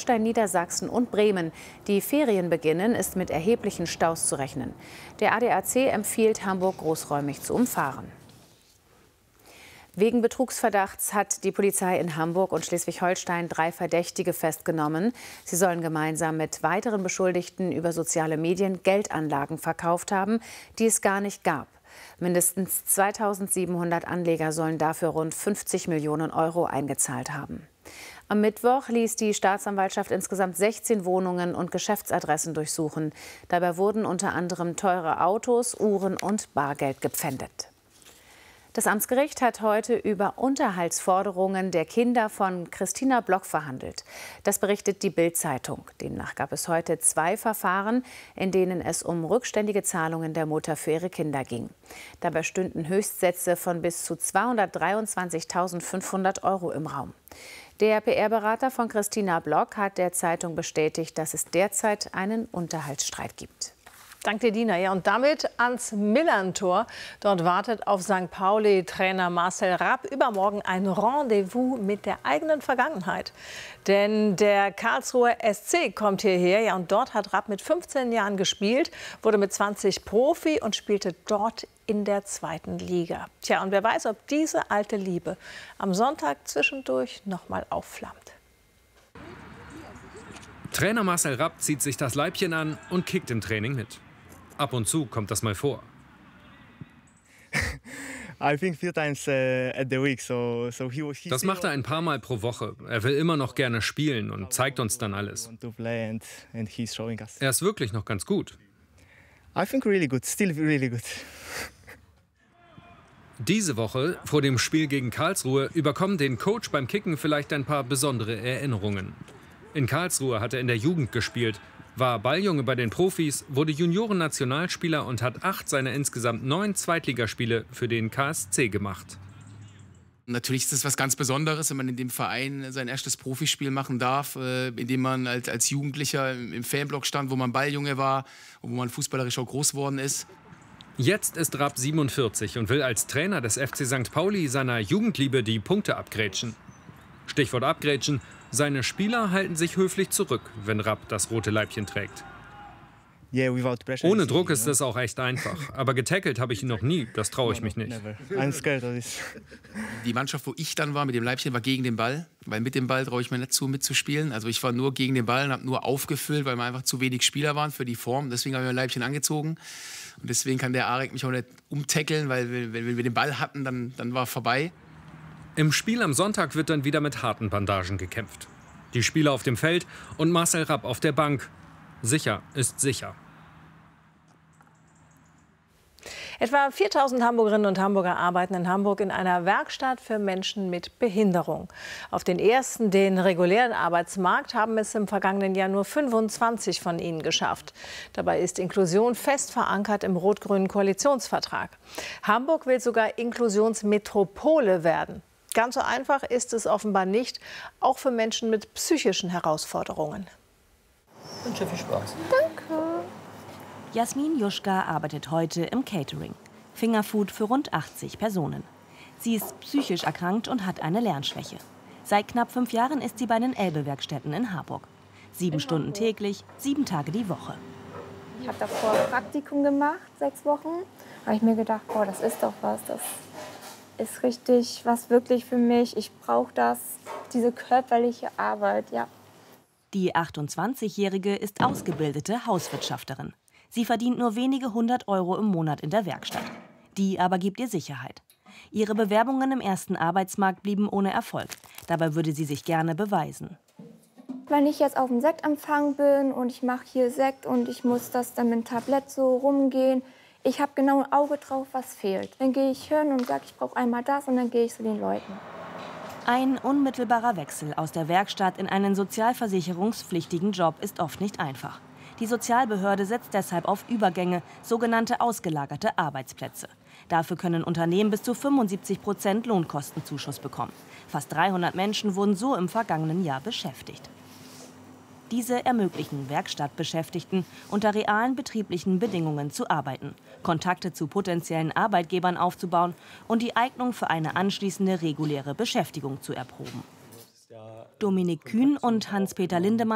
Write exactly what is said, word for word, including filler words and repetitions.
Schleswig-Holstein, Niedersachsen und Bremen die Ferien beginnen, ist mit erheblichen Staus zu rechnen. Der A D A C empfiehlt, Hamburg großräumig zu umfahren. Wegen Betrugsverdachts hat die Polizei in Hamburg und Schleswig-Holstein drei Verdächtige festgenommen. Sie sollen gemeinsam mit weiteren Beschuldigten über soziale Medien Geldanlagen verkauft haben, die es gar nicht gab. Mindestens zweitausendsiebenhundert Anleger sollen dafür rund fünfzig Millionen Euro eingezahlt haben. Am Mittwoch ließ die Staatsanwaltschaft insgesamt sechzehn Wohnungen und Geschäftsadressen durchsuchen. Dabei wurden unter anderem teure Autos, Uhren und Bargeld gepfändet. Das Amtsgericht hat heute über Unterhaltsforderungen der Kinder von Christina Block verhandelt. Das berichtet die Bild-Zeitung. Demnach gab es heute zwei Verfahren, in denen es um rückständige Zahlungen der Mutter für ihre Kinder ging. Dabei stünden Höchstsätze von bis zu zweihundertdreiundzwanzigtausendfünfhundert Euro im Raum. Der P R-Berater von Christina Block hat der Zeitung bestätigt, dass es derzeit einen Unterhaltsstreit gibt. Danke dir, Dina. Ja, und damit ans Millerntor. Dort wartet auf Sankt Pauli-Trainer Marcel Rapp übermorgen ein Rendezvous mit der eigenen Vergangenheit. Denn der Karlsruher S C kommt hierher. Ja, und dort hat Rapp mit fünfzehn Jahren gespielt, wurde mit zwanzig Profi und spielte dort in der zweiten Liga. Tja, und wer weiß, ob diese alte Liebe am Sonntag zwischendurch noch mal aufflammt. Trainer Marcel Rapp zieht sich das Leibchen an und kickt im Training mit. Ab und zu kommt das mal vor. Das macht er ein paar Mal pro Woche. Er will immer noch gerne spielen und zeigt uns dann alles. Er ist wirklich noch ganz gut. Diese Woche, vor dem Spiel gegen Karlsruhe, überkommen den Coach beim Kicken vielleicht ein paar besondere Erinnerungen. In Karlsruhe hat er in der Jugend gespielt, war Balljunge bei den Profis, wurde Junioren-Nationalspieler und hat acht seiner insgesamt neun Zweitligaspiele für den K S C gemacht. Natürlich ist es was ganz Besonderes, wenn man in dem Verein sein erstes Profispiel machen darf, in dem man als, als Jugendlicher im Fanblock stand, wo man Balljunge war und wo man fußballerisch auch groß geworden ist. Jetzt ist Rapp siebenundvierzig und will als Trainer des F C Sankt Pauli seiner Jugendliebe die Punkte abgrätschen. Stichwort abgrätschen: Seine Spieler halten sich höflich zurück, wenn Rapp das rote Leibchen trägt. Ohne Druck ist es auch echt einfach. Aber getackelt habe ich ihn noch nie, das traue ich mich nicht. Die Mannschaft, wo ich dann war mit dem Leibchen, war gegen den Ball. Weil mit dem Ball traue ich mir nicht zu, mitzuspielen. Also ich war nur gegen den Ball und habe nur aufgefüllt, weil wir einfach zu wenig Spieler waren für die Form. Deswegen habe ich mein Leibchen angezogen. Und deswegen kann der Arek mich auch nicht umtackeln, weil wenn wir den Ball hatten, dann, dann war vorbei. Im Spiel am Sonntag wird dann wieder mit harten Bandagen gekämpft. Die Spieler auf dem Feld und Marcel Rapp auf der Bank. Sicher ist sicher. Etwa viertausend Hamburgerinnen und Hamburger arbeiten in Hamburg in einer Werkstatt für Menschen mit Behinderung. Auf den ersten, den regulären Arbeitsmarkt, haben es im vergangenen Jahr nur fünfundzwanzig von ihnen geschafft. Dabei ist Inklusion fest verankert im rot-grünen Koalitionsvertrag. Hamburg will sogar Inklusionsmetropole werden. Ganz so einfach ist es offenbar nicht, auch für Menschen mit psychischen Herausforderungen. Ich wünsche viel Spaß. Danke. Jasmin Juschka arbeitet heute im Catering. Fingerfood für rund achtzig Personen. Sie ist psychisch erkrankt und hat eine Lernschwäche. Seit knapp fünf Jahren ist sie bei den Elbe-Werkstätten in Harburg. Sieben in Stunden Hamburg. Täglich, sieben Tage die Woche. Ich habe davor Praktikum gemacht, sechs Wochen. Da habe ich mir gedacht, boah, das ist doch was. Das ist richtig was wirklich für mich. Ich brauche das, diese körperliche Arbeit, ja. Die achtundzwanzigjährige ist ausgebildete Hauswirtschafterin. Sie verdient nur wenige hundert Euro im Monat in der Werkstatt. Die aber gibt ihr Sicherheit. Ihre Bewerbungen im ersten Arbeitsmarkt blieben ohne Erfolg. Dabei würde sie sich gerne beweisen. Wenn ich jetzt auf dem Sektempfang bin und ich mache hier Sekt und ich muss das dann mit dem Tablett so rumgehen, ich habe genau ein Auge drauf, was fehlt. Dann gehe ich hin und sage, ich brauche einmal das und dann gehe ich zu den Leuten. Ein unmittelbarer Wechsel aus der Werkstatt in einen sozialversicherungspflichtigen Job ist oft nicht einfach. Die Sozialbehörde setzt deshalb auf Übergänge, sogenannte ausgelagerte Arbeitsplätze. Dafür können Unternehmen bis zu fünfundsiebzig Prozent Lohnkostenzuschuss bekommen. Fast dreihundert Menschen wurden so im vergangenen Jahr beschäftigt. Diese ermöglichen Werkstattbeschäftigten, unter realen betrieblichen Bedingungen zu arbeiten, Kontakte zu potenziellen Arbeitgebern aufzubauen und die Eignung für eine anschließende reguläre Beschäftigung zu erproben. Dominik Kühn und Hans-Peter Lindemann